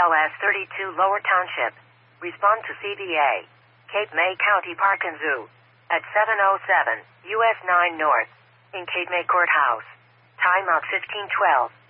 BLS 32 Lower Township. Respond to CDA. Cape May County Park and Zoo. At 707 US 9 North. In Cape May Courthouse. Timeout 1512.